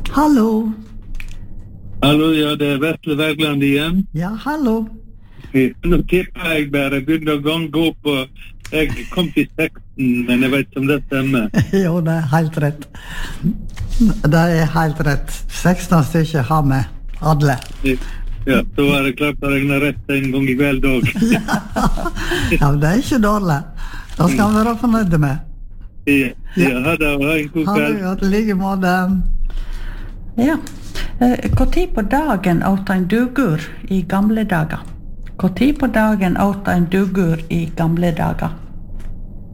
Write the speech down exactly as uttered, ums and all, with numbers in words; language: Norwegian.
Hallo. Hallo, ja, det er Vesle Wergeland igjen. Ja, hallo. Nå tipper jeg bare begynner å gange opp, og jeg kom til seksten, men jeg vet ikke om det stemmer. Jo, det er helt rett. Det er helt rett. seksten stykker har vi, alle. Ja, så var det klart å regne rett en gang i kveld også. Ja, men det er ikke dårlig. Da skal vi være fornøyde med. Ja, ja, ha det, ha en god Ha kveld. det godt, like måte. Ja. Hvor tid på dagen åt en dugur i gamle dager? Hvor tid på dagen åt en dugur i gamle dager?